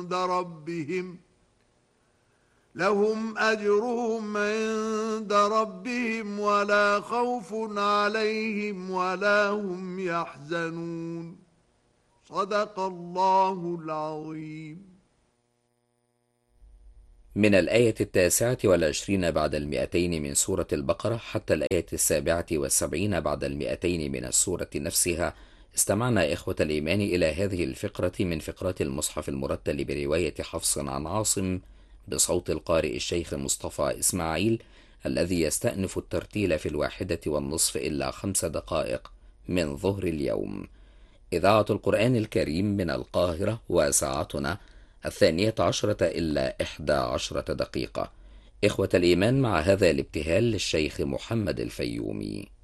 ربهم لهم أجرهم عند ربهم ولا خوف عليهم ولا هم يحزنون. صدق الله العظيم. من الآية 29 بعد 200 من سورة البقرة حتى الآية 77 بعد 200 من السورة نفسها، استمعنا إخوة الإيمان إلى هذه الفقرة من فقرات المصحف المرتل برواية حفص عن عاصم بصوت القارئ الشيخ مصطفى إسماعيل، الذي يستأنف الترتيل في 1:30 إلا 5 دقائق من ظهر اليوم. إذاعة القرآن الكريم من القاهرة، وساعتنا 12 إلا 11 دقيقة. إخوة الإيمان، مع هذا الابتهال للشيخ محمد الفيومي.